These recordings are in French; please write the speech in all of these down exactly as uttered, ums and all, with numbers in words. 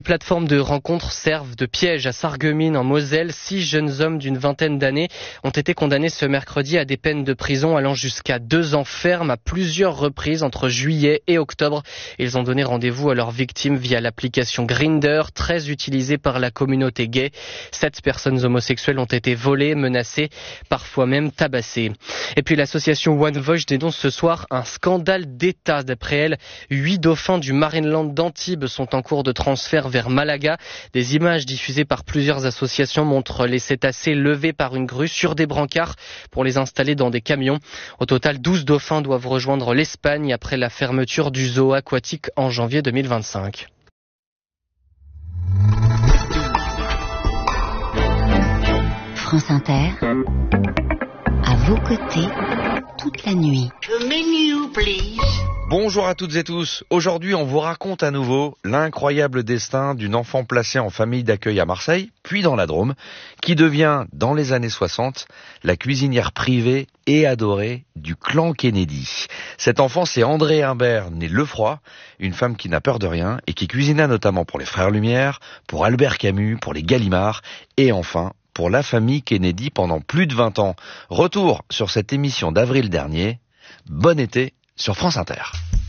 Plateformes de rencontres servent de piège à Sarreguemines en Moselle. Six jeunes hommes d'une vingtaine d'années ont été condamnés ce mercredi à des peines de prison allant jusqu'à deux ans ferme à plusieurs reprises entre juillet et octobre. Ils ont donné rendez-vous à leurs victimes via l'application Grindr, très utilisée par la communauté gay. Sept personnes homosexuelles ont été volées, menacées, parfois même tabassées. Et puis l'association One Voice dénonce ce soir un scandale d'État. D'après elle, huit dauphins du Marineland d'Antibes sont en cours de transfert vers Malaga. Des images diffusées par plusieurs associations montrent les cétacés levés par une grue sur des brancards pour les installer dans des camions. Au total, douze dauphins doivent rejoindre l'Espagne après la fermeture du zoo aquatique en janvier deux mille vingt-cinq. France Inter, à vos côtés, toute la nuit. The menu, please. Bonjour à toutes et tous. Aujourd'hui, on vous raconte à nouveau l'incroyable destin d'une enfant placée en famille d'accueil à Marseille, puis dans la Drôme, qui devient, dans les années soixante, la cuisinière privée et adorée du clan Kennedy. Cet enfant, c'est André Humbert, né Lefroy, une femme qui n'a peur de rien et qui cuisina notamment pour les Frères Lumière, pour Albert Camus, pour les Gallimard et enfin pour la famille Kennedy pendant plus de vingt ans. Retour sur cette émission d'avril dernier. Bon été sur France Inter.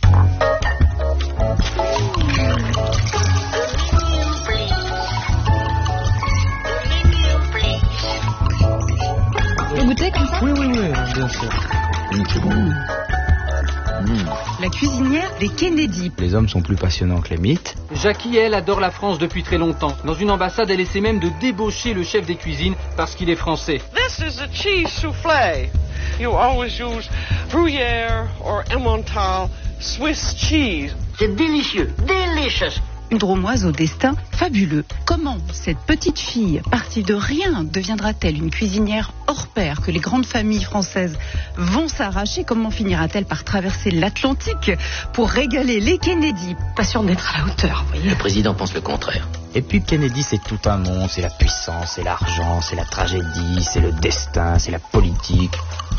Vous goûtez comme ça ? Oui, oui, oui, bien sûr. Mmh. Mmh. La cuisinière des Kennedy. Les hommes sont plus passionnants que les mythes. Jackie, elle, adore la France depuis très longtemps. Dans une ambassade, elle essaie même de débaucher le chef des cuisines parce qu'il est français. This is a cheese soufflé. You always use Gruyère or Emmental Swiss cheese. C'est délicieux, delicious. Une Dromoise au destin fabuleux. Comment cette petite fille, partie de rien, deviendra-t-elle une cuisinière hors pair que les grandes familles françaises vont s'arracher? Comment finira-t-elle par traverser l'Atlantique pour régaler les Kennedy? Pas sûre d'être à la hauteur, vous voyez. Le président pense le contraire. Et puis Kennedy, c'est tout un monde. C'est la puissance, c'est l'argent, c'est la tragédie, c'est le destin, c'est la politique.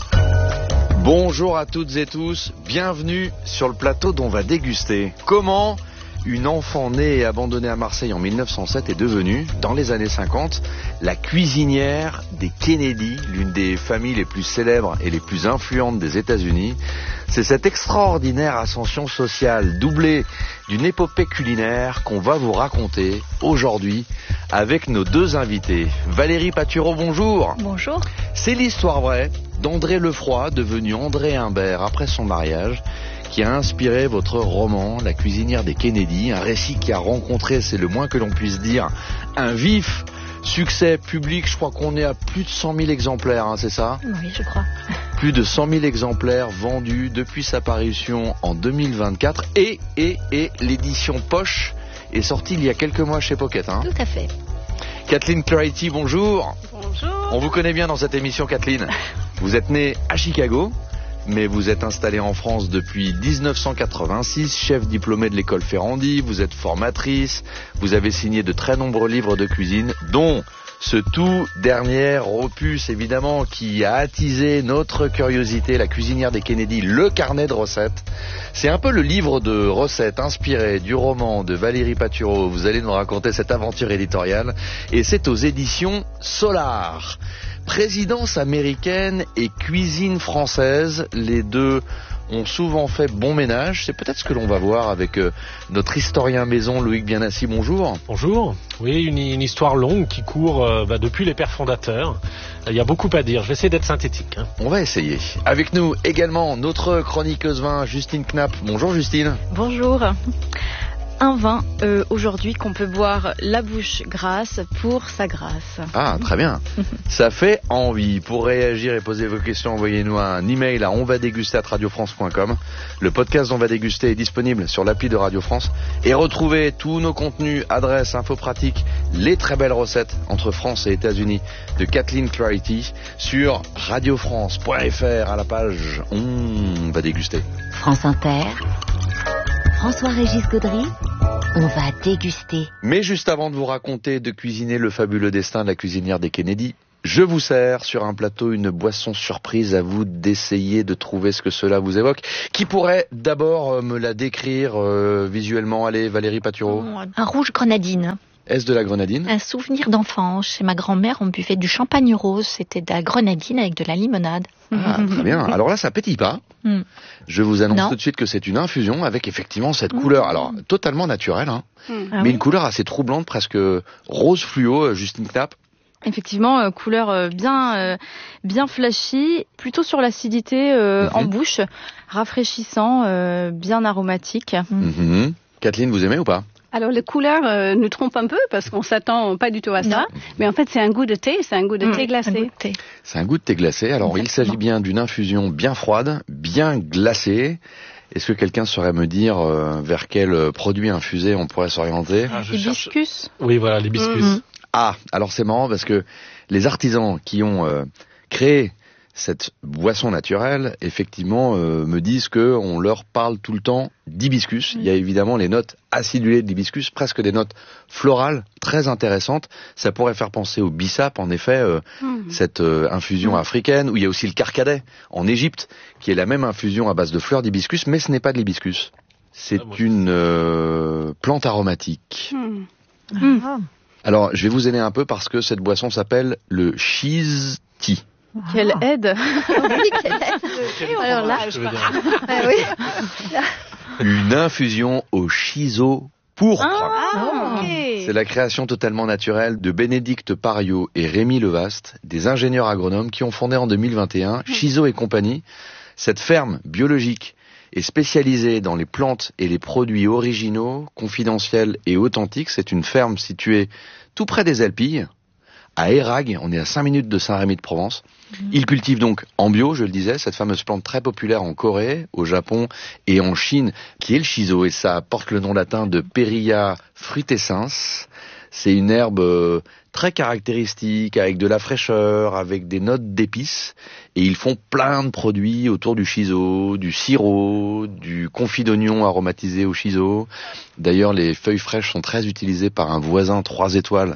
Bonjour à toutes et tous. Bienvenue sur le plateau d'On va déguster. Comment une enfant née et abandonnée à Marseille en mille neuf cent sept est devenue, dans les années cinquante, la cuisinière des Kennedy, l'une des familles les plus célèbres et les plus influentes des États-Unis. C'est cette extraordinaire ascension sociale doublée d'une épopée culinaire qu'on va vous raconter aujourd'hui avec nos deux invités. Valérie Patureau, bonjour. Bonjour. C'est l'histoire vraie d'André Lefroy, devenu André Humbert après son mariage, qui a inspiré votre roman, La cuisinière des Kennedy, un récit qui a rencontré, c'est le moins que l'on puisse dire, un vif succès public. Je crois qu'on est à plus de cent mille exemplaires, hein, c'est ça ? Oui, je crois. Plus de cent mille exemplaires vendus depuis sa parution en deux mille vingt-quatre et, et, et l'édition poche est sortie il y a quelques mois chez Pocket. Hein. Tout à fait. Kathleen Clarity, bonjour. Bonjour. On vous connaît bien dans cette émission, Kathleen. Vous êtes née à Chicago, mais vous êtes installée en France depuis dix-neuf cent quatre-vingt-six, chef diplômé de l'école Ferrandi, vous êtes formatrice, vous avez signé de très nombreux livres de cuisine, dont ce tout dernier opus évidemment qui a attisé notre curiosité, La cuisinière des Kennedy, le carnet de recettes. C'est un peu le livre de recettes inspiré du roman de Valérie Patureau. Vous allez nous raconter cette aventure éditoriale et c'est aux éditions Solar. Présidence américaine et cuisine française, les deux ont souvent fait bon ménage. C'est peut-être ce que l'on va voir avec euh, notre historien maison Loïc Bienassi. Bonjour. Bonjour. Oui, une, une histoire longue qui court euh, bah, depuis les pères fondateurs. Il y a beaucoup à dire. Je vais essayer d'être synthétique. Hein. On va essayer. Avec nous également notre chroniqueuse vin, Justine Knapp. Bonjour Justine. Bonjour. Un vin euh, aujourd'hui qu'on peut boire la bouche grasse pour sa grâce. Ah, très bien. Ça fait envie. Pour réagir et poser vos questions, envoyez-nous un email à onvadéguster arobase radiofrance point com. Le podcast On va déguster est disponible sur l'appli de Radio France. Et retrouvez tous nos contenus, adresses, infos pratiques, les très belles recettes entre France et États-Unis de Kathleen Clarity sur radiofrance point f r à la page On va déguster. France Inter, François-Régis Gaudry, on va déguster. Mais juste avant de vous raconter de cuisiner le fabuleux destin de la cuisinière des Kennedy, Je vous sers sur un plateau une boisson surprise, à vous d'essayer de trouver ce que cela vous évoque. Qui pourrait d'abord me la décrire euh, visuellement? Allez, Valérie Patureau. Un rouge grenadine. Est-ce de la grenadine? Un souvenir d'enfance. Chez ma grand-mère, on buvait du champagne rose. C'était de la grenadine avec de la limonade. Ah, très bien. Alors là, ça pétille pas. Mm. Je vous annonce Non. tout de suite que c'est une infusion avec effectivement cette couleur, alors totalement naturelle, hein, Mm. mais Ah oui. une couleur assez troublante, presque rose fluo, euh, Justine Knapp. Effectivement, euh, couleur euh, bien, euh, bien flashy, plutôt sur l'acidité euh, Mhm. en bouche, rafraîchissant, euh, bien aromatique. Mhm. Kathleen, vous aimez ou pas? Alors, les couleurs euh, nous trompent un peu parce qu'on s'attend pas du tout à ça. Mais en fait, c'est un goût de thé, c'est un goût de Mm, thé glacé. un goût de thé. C'est un goût de thé glacé. Alors, il s'agit bien d'une infusion bien froide, bien glacée. Est-ce que quelqu'un saurait me dire euh, vers quel euh, produit infusé on pourrait s'orienter? Ah, je cherche- Hibiscus. Oui, voilà, l'hibiscus. Mhm. Ah, alors c'est marrant parce que les artisans qui ont euh, créé cette boisson naturelle, effectivement, euh, me disent que on leur parle tout le temps d'hibiscus. Il y a évidemment les notes acidulées de l'hibiscus, presque des notes florales très intéressantes. Ça pourrait faire penser au bissap, en effet, euh, Mhm. cette euh, infusion africaine, où il y a aussi le carcadet en Égypte, qui est la même infusion à base de fleurs d'hibiscus, mais ce n'est pas de l'hibiscus. C'est Ah, moi, une euh, plante aromatique. Hmm. Ah. Alors, je vais vous aider un peu parce que cette boisson s'appelle le cheese tea. Quelle aide. Oui, quelle aide. Alors là, Je veux dire. ah oui. Une infusion au shiso pourpre. Ah, ok. C'est la création totalement naturelle de Bénédicte Pariot et Rémi Levaste, des ingénieurs agronomes qui ont fondé en deux mille vingt et un Shiso et compagnie. Cette ferme biologique est spécialisée dans les plantes et les produits originaux, confidentiels et authentiques. C'est une ferme située tout près des Alpilles, à Érag. On est à cinq minutes de Saint-Rémy-de-Provence. Ils cultivent donc en bio, je le disais, cette fameuse plante très populaire en Corée, au Japon et en Chine, qui est le shiso, et ça porte le nom latin de Perilla frutescens. C'est une herbe euh, très caractéristique, avec de la fraîcheur, avec des notes d'épices, et ils font plein de produits autour du shiso, du sirop, du confit d'oignon aromatisé au shiso. D'ailleurs, les feuilles fraîches sont très utilisées par un voisin trois étoiles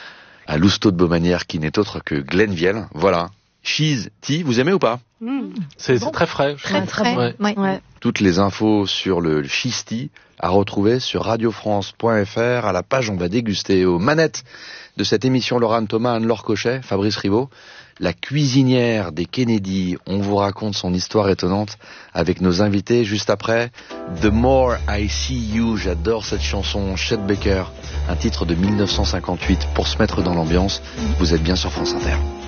à Lousteau de Baumanière, qui n'est autre que Glenviel. Voilà. Cheese tea, vous aimez ou pas? Hmm. C'est c'est très frais. Très frais. Ouais. Ouais. Ouais. Toutes les infos sur le cheese tea à retrouver sur radiofrance point f r. À la page, on va déguster aux manettes de cette émission Laurent Thomas, Anne-Laure Cochet, Fabrice Rivaud, la cuisinière des Kennedy. On vous raconte son histoire étonnante avec nos invités juste après. The More I See You, j'adore cette chanson, Chet Baker, un titre de mille neuf cent cinquante-huit pour se mettre dans l'ambiance. Vous êtes bien sur France Inter.